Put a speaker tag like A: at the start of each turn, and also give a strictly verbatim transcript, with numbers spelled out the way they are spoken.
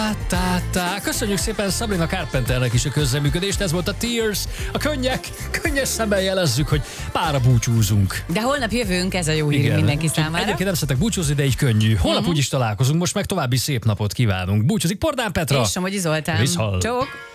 A: tá, tá, tá. Köszönjük szépen Sabrina Carpenternek is a közreműködést, ez volt a Tears. A könnyek, könnyes szemmel jelezzük, hogy pára búcsúzunk.
B: De holnap jövünk, ez a jó hír mindenki számára.
A: Egyébként nem szeretek búcsúzni, de így könnyű. Holnap uh-huh. úgyis találkozunk, most meg további szép napot kívánunk. Búcsúzik Pordán Petra.
B: És Somogyi Zoltán.
A: Viszhall.
B: Csók.